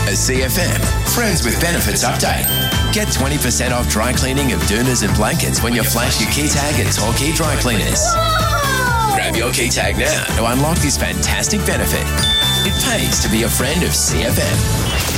A CFM Friends with Benefits update. Get 20% off dry cleaning of doonas and blankets when you flash your key tag at Torquay Dry Cleaners. Grab your key tag now to unlock this fantastic benefit. It pays to be a friend of CFM.